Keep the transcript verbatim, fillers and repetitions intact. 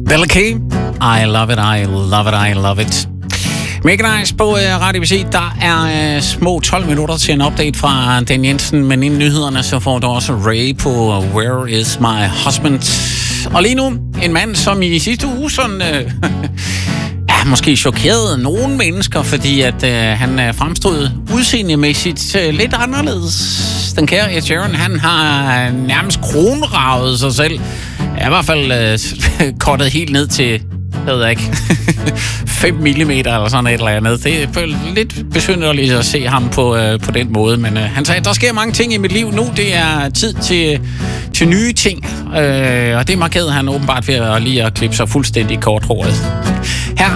Bella K. I love it, I love it, I love it. Mega nice på uh, Radio B C. Der er uh, små tolv minutter til en update fra Dan Jensen, men inden nyhederne, så får du også Ray på uh, Where is my husband? Og lige nu, en mand, som i sidste uge sådan... Uh, ja, måske chokerede nogle mennesker, fordi at uh, han uh, fremstod udseendemæssigt uh, lidt anderledes. Den kære Ed Sheeran, han har uh, nærmest kronravet sig selv. Ja, i hvert fald uh, kortet helt ned til... Jeg ved ikke, fem millimeter eller sådan et eller andet. Det er lidt besynderligt at se ham på, øh, på den måde, men øh, han sagde, der sker mange ting i mit liv nu. Det er tid til, til nye ting, øh, og det markerede han åbenbart ved at lige at klippe sig fuldstændig korthåret.